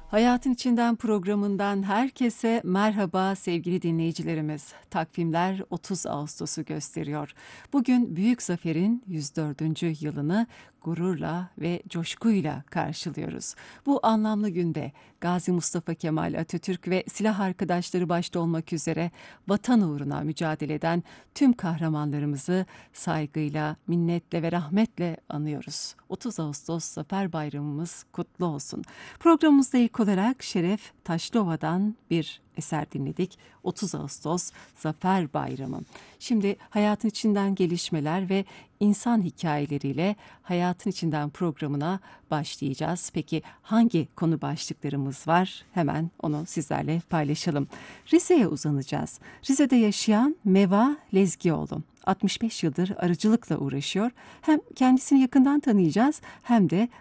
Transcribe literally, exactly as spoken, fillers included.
Hayatın İçinden programından herkese merhaba sevgili dinleyicilerimiz. Takvimler otuz Ağustos'u gösteriyor. Bugün Büyük Zafer'in yüz dördüncü yılını gururla ve coşkuyla karşılıyoruz. Bu anlamlı günde Gazi Mustafa Kemal Atatürk ve silah arkadaşları başta olmak üzere vatan uğruna mücadele eden tüm kahramanlarımızı saygıyla, minnetle ve rahmetle anıyoruz. otuz Ağustos Zafer Bayramımız kutlu olsun. Programımızda ilk olarak Şeref Taşlıova'dan bir eser dinledik. otuz Ağustos Zafer Bayramı. Şimdi hayatın içinden gelişmeler ve insan hikayeleriyle Hayatın İçinden programına başlayacağız. Peki hangi konu başlıklarımız var? Hemen onu sizlerle paylaşalım. Rize'ye uzanacağız. Rize'de yaşayan Meva Lezgioğlu altmış beş yıldır arıcılıkla uğraşıyor. Hem kendisini yakından tanıyacağız hem de